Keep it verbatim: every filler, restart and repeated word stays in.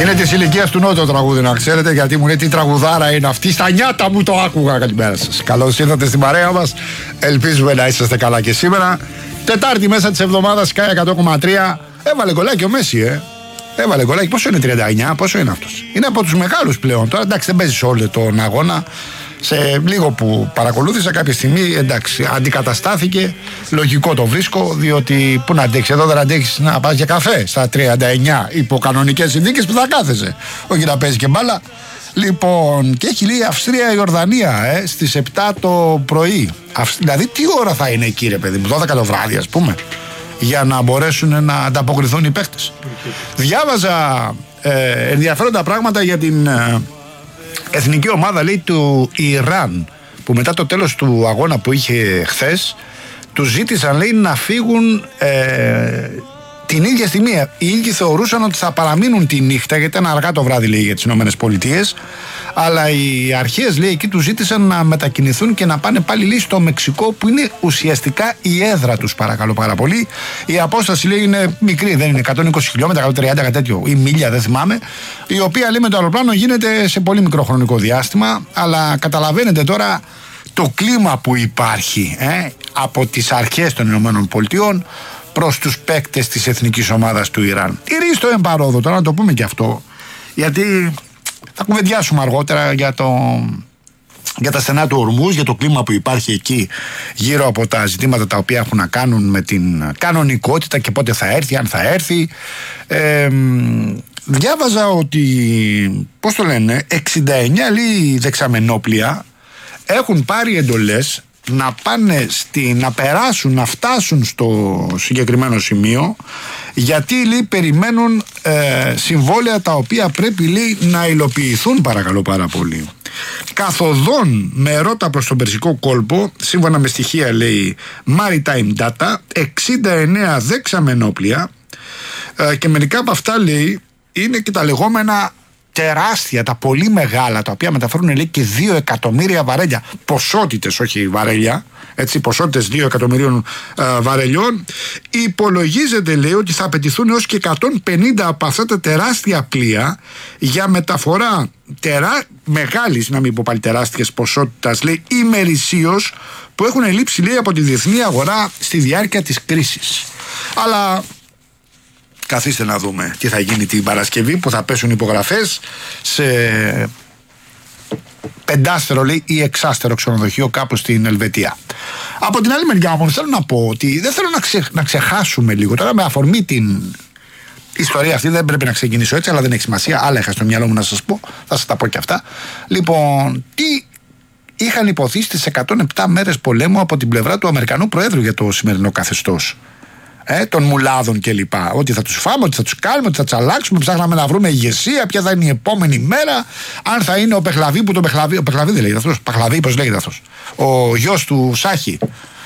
Είναι τη ηλικία του Νότου το τραγούδι, να ξέρετε, γιατί μου λέει τι τραγουδάρα είναι αυτή. Στα νιάτα μου το άκουγα. Καλημέρα σας. Καλώς ήρθατε στην παρέα μας. Ελπίζουμε να είσαστε καλά και σήμερα. Τετάρτη μέσα της εβδομάδας, Sky εκατό κόμμα τρία. Έβαλε γκολάκι ο Μέση, ε. Έβαλε γκολάκι. Πόσο είναι, τριάντα εννιά, πόσο είναι αυτός? Είναι από τους μεγάλους πλέον. Τώρα εντάξει, δεν παίζει σε όλο τον αγώνα. Σε λίγο που παρακολούθησα κάποια στιγμή, εντάξει, αντικαταστάθηκε. Λογικό το βρίσκω, διότι πού να αντέξει, εδώ δεν αντέξει να πας για καφέ στα τριάντα εννιά υπό κανονικές συνθήκες που θα κάθεσαι. Όχι να παίζει και μπάλα. Λοιπόν, και έχει λέει Αυστρία-Ιορδανία ε, στις επτά το πρωί. Αυστ... Δηλαδή, τι ώρα θα είναι εκεί, ρε παιδί μου, δώδεκα το βράδυ, ας πούμε, για να μπορέσουν να ανταποκριθούν οι παίχτες. Okay. Διάβαζα ε, ενδιαφέροντα πράγματα για την ε, εθνική ομάδα, λέει, του Ιράν, που μετά το τέλος του αγώνα που είχε χθες, τους ζήτησαν, λέει, να φύγουν ε, την ίδια στιγμή. Οι ίδιοι θεωρούσαν ότι θα παραμείνουν τη νύχτα, γιατί ήταν αργά το βράδυ, λέει, για τις Ηνωμένες Πολιτείες, αλλά οι αρχές, λέει, εκεί τους ζήτησαν να μετακινηθούν και να πάνε πάλι, λέει, στο Μεξικό, που είναι ουσιαστικά η έδρα τους, παρακαλώ πάρα πολύ. Η απόσταση, λέει, είναι μικρή, δεν είναι εκατόν είκοσι χιλιόμετρα, εκατόν τριάντα, κάτι τέτοιο, ή μίλια, δεν θυμάμαι, η οποία, λέει, με το αεροπλάνο γίνεται σε πολύ μικρό χρονικό διάστημα, αλλά καταλαβαίνετε τώρα το κλίμα που υπάρχει ε, από τις αρχές των Ηνωμένων Πολιτειών προς τους παίκτες της εθνικής ομάδας του Ιράν. Τηρείς εμπαρόδο, τώρα να το πούμε και αυτό, γιατί θα κουβεντιάσουμε αργότερα για, το, για τα στενά του Ορμούζ, για το κλίμα που υπάρχει εκεί γύρω από τα ζητήματα τα οποία έχουν να κάνουν με την κανονικότητα και πότε θα έρθει, αν θα έρθει. Ε, διάβαζα ότι, πώς το λένε, εξήντα εννιά, λέει, δεξαμενόπλια έχουν πάρει εντολές να πάνε στη, να περάσουν, να φτάσουν στο συγκεκριμένο σημείο, γιατί, λέει, περιμένουν ε, συμβόλαια τα οποία πρέπει, λέει, να υλοποιηθούν, παρακαλώ πάρα πολύ. Καθοδόν με ρότα προς τον Περσικό κόλπο, σύμφωνα με στοιχεία, λέει, Maritime Data, εξήντα εννέα δεξαμενόπλια ε, και μερικά από αυτά, λέει, είναι και τα λεγόμενα τεράστια, τα πολύ μεγάλα, τα οποία μεταφέρουν, λέει, και δύο εκατομμύρια βαρέλια. Ποσότητες, όχι βαρέλια, έτσι, ποσότητες δύο εκατομμυρίων ε, βαρελιών. Υπολογίζεται, λέει, ότι θα απαιτηθούν έως και εκατόν πενήντα από αυτά τα τεράστια πλοία για μεταφορά τερά, μεγάλης, να μην πω πάλι τεράστιας ποσότητας, λέει, ημερησίως, που έχουν λείψει, λέει, από τη διεθνή αγορά στη διάρκεια της κρίσης. Αλλά καθίστε να δούμε τι θα γίνει την Παρασκευή, που θα πέσουν υπογραφές σε πεντάστερο, λέει, ή εξάστερο ξενοδοχείο κάπου στην Ελβετία. Από την άλλη μεριά όμως θέλω να πω ότι δεν θέλω να, ξε, να ξεχάσουμε λίγο τώρα, με αφορμή την ιστορία αυτή, δεν πρέπει να ξεκινήσω έτσι, αλλά δεν έχει σημασία, άλλα είχα στο μυαλό μου να σας πω, θα σας τα πω και αυτά. Λοιπόν, τι είχαν υποθεί στις εκατόν επτά μέρες πολέμου από την πλευρά του Αμερικανού Προέδρου για το σημερινό καθεστώς. Ε, των μουλάδων κλπ. Ότι θα τους φάμε, ότι θα τους κάνουμε, ότι θα τους αλλάξουμε. Ψάχναμε να βρούμε ηγεσία, ποια θα είναι η επόμενη μέρα. Αν θα είναι ο Πεχλαβή, που τον Πεχλαβή, ο Πεχλαβή δεν λέγεται αυτός, Παχλαβή, πώς λέγεται αυτός, ο γιος του Σάχη.